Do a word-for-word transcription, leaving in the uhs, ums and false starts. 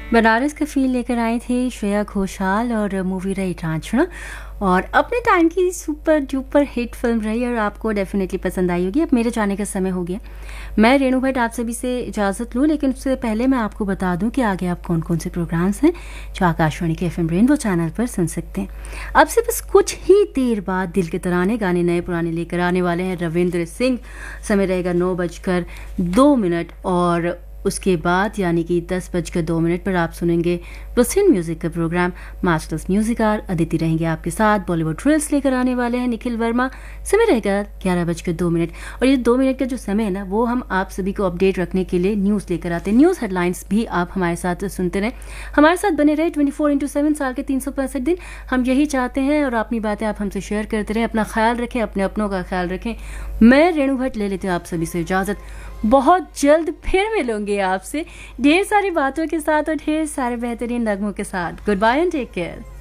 बनारस का फील लेकर आए थे श्रेया घोषाल और मूवी रही रांझना। और अपने टाइम की सुपर डुपर हिट फिल्म रही और आपको डेफिनेटली पसंद आई होगी। अब मेरे जाने का समय हो गया, मैं रेणु भट्ट आप सभी से इजाज़त लूँ, लेकिन उससे पहले मैं आपको बता दूं कि आगे आप कौन कौन से प्रोग्राम्स हैं जो आकाशवाणी के एफएम रेनबो चैनल पर सुन सकते हैं। अब से बस कुछ ही देर बाद दिल के तराने गाने नए पुराने लेकर आने वाले हैं रविंद्र सिंह। समय रहेगा नौ बजकर दो मिनट और उसके बाद यानी कि दस बजकर दो मिनट पर आप सुनेंगे वेस्टर्न म्यूजिक का programme masters music are. Aditi रहेंगे आपके साथ। बॉलीवुड थ्रिल्स लेकर आने वाले हैं निखिल वर्मा। समय रहेगा ग्यारह बजकर दो मिनट और ये दो मिनट का जो समय है ना, वो हम आप सभी को अपडेट रखने के लिए न्यूज़ लेकर आते हैं। न्यूज़ हेडलाइंस भी आप हमारे साथ सुनते रहें, हमारे साथ बने रहे ट्वेंटी फोर इंटू सेवन साल के तीन सौ पैंसठ दिन। हम यही चाहते हैं और अपनी बातें आप हमसे शेयर करते रहें। अपना ख्याल रखें, अपने अपनों का ख्याल रखें। मैं रेणु भट्ट ले लेती हूँ आप सभी से इजाज़त। बहुत जल्द फिर मिलूंगी आपसे ढेर सारी बातों के साथ और ढेर सारे बेहतरीन नगमों के साथ। Good bye and take care.